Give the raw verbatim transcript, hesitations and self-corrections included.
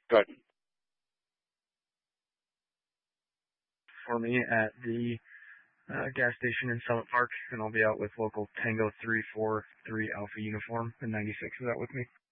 Good. For me at the uh, gas station in Summit Park, and I'll be out with local Tango three four three Alpha Uniform in ninety-six. Is that with me?